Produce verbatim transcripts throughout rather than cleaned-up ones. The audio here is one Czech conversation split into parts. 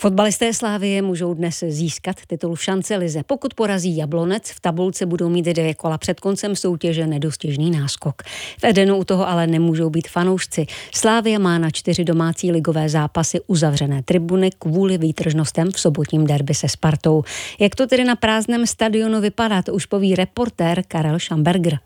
Fotbalisté Slavie můžou dnes získat titul v šance lize. Pokud porazí Jablonec, v tabulce budou mít dvě kola před koncem soutěže nedostižný náskok. V Edenu u toho ale nemůžou být fanoušci. Slavia má na čtyři domácí ligové zápasy uzavřené tribuny kvůli výtržnostem v sobotním derby se Spartou. Jak to tedy na prázdném stadionu vypadá, to už poví reportér Karel Schamberger.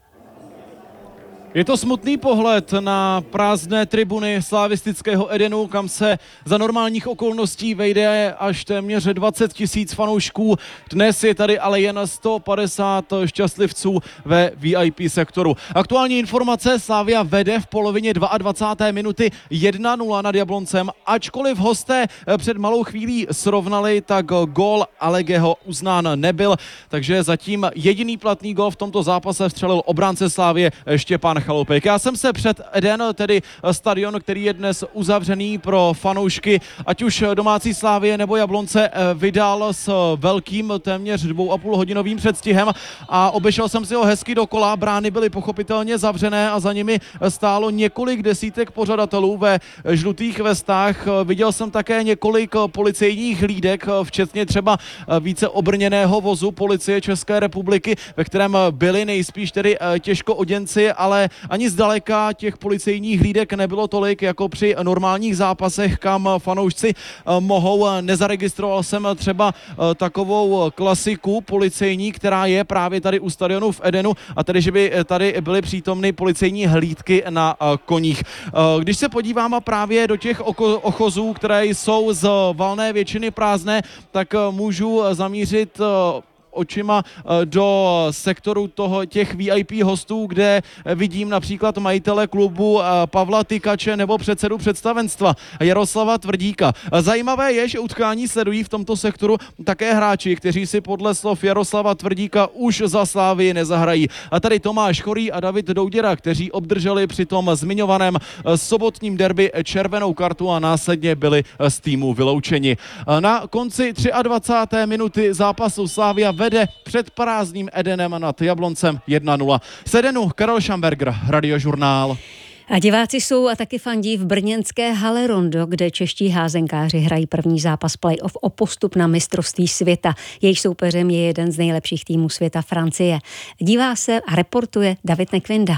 Je to smutný pohled na prázdné tribuny slavistického Edenu, kam se za normálních okolností vejde až téměř dvacet tisíc fanoušků. Dnes je tady ale jen sto padesát šťastlivců ve V I P sektoru. Aktuální informace: Slavia vede v polovině dvacáté druhé minuty jedna nula nad Jabloncem. Ačkoliv hosté před malou chvílí srovnali, tak gól Allegeho uznán nebyl, takže zatím jediný platný gól v tomto zápase vstřelil obránce Slavie Štěpán Chaloupek. Já jsem se před Eden, tedy stadion, který je dnes uzavřený pro fanoušky, ať už domácí Slavie nebo Jablonce, vydal s velkým téměř dvou a půl hodinovým předstihem a obešel jsem si ho hezky dokola. Brány byly pochopitelně zavřené a za nimi stálo několik desítek pořadatelů ve žlutých vestách. Viděl jsem také několik policejních hlídek, včetně třeba více obrněného vozu policie České republiky, ve kterém byli nejspíš tedy těžkooděnci, ale ani zdaleka těch policejních hlídek nebylo tolik jako při normálních zápasech, kam fanoušci mohou. Nezaregistroval jsem třeba takovou klasiku policejní, která je právě tady u stadionu v Edenu, a tedy, že by tady byly přítomny policejní hlídky na koních. Když se podívám právě do těch ochozů, které jsou z valné většiny prázdné, tak můžu zamířit očima do sektoru toho těch V I P hostů, kde vidím například majitele klubu Pavla Tykače nebo předsedu představenstva Jaroslava Tvrdíka. Zajímavé je, že utkání sledují v tomto sektoru také hráči, kteří si podle slov Jaroslava Tvrdíka už za Slavii nezahrají. A tady Tomáš Chorý a David Douděra, kteří obdrželi při tom zmiňovaném sobotním derby červenou kartu a následně byli z týmu vyloučeni. Na konci dvacáté třetí minuty zápasu Slavia vede před prázdným Edenem nad Jabloncem jedna nula. Z Edenu Karel Schamberger, Radiožurnál. A diváci jsou a taky fandí v brněnské hale Rondo, kde čeští házenkáři hrají první zápas playoff o postup na mistrovství světa. Jejich soupeřem je jeden z nejlepších týmů světa, Francie. Dívá se a reportuje David Nekvinda.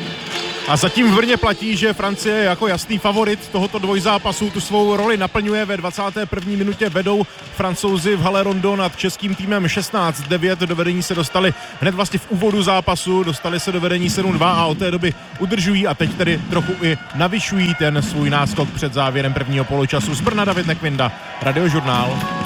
A zatím v Brně platí, že Francie jako jasný favorit tohoto dvojzápasu tu svou roli naplňuje. Ve dvacáté první minutě vedou Francouzi v hale Rondo nad českým týmem šestnáct devět. Do vedení se dostali hned vlastně v úvodu zápasu, dostali se do vedení sedm dva a od té doby udržují a teď tedy trochu i navyšují ten svůj náskok před závěrem prvního poločasu. Z Brna David Nekvinda, Radiožurnál.